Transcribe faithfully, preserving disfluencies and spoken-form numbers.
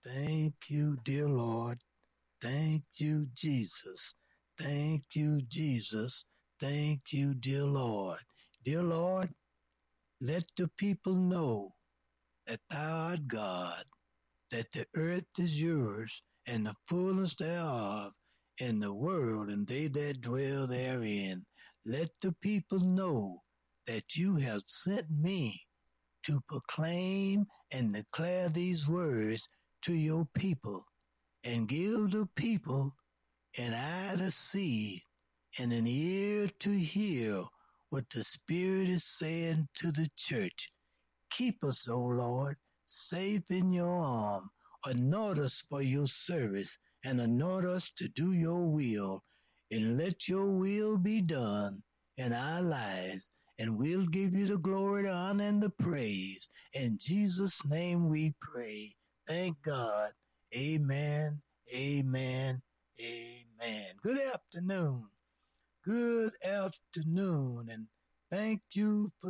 Thank you, dear Lord. Thank you, Jesus. Thank you, Jesus. Thank you, dear Lord. Dear Lord, let the people know that thou art God, that the earth is yours, and the fullness thereof, and the world and they that dwell therein. Let the people know that you have sent me to proclaim and declare these words to your people, and give the people an eye to see and an ear to hear what the Spirit is saying to the church. Keep us, O Lord, safe in your arm. Anoint us for your service, and anoint us to do your will, and let your will be done in our lives, and we'll give you the glory, the honor, and the praise. In Jesus' name we pray. Thank God. Amen, amen, amen. Good afternoon. Good afternoon, and thank you for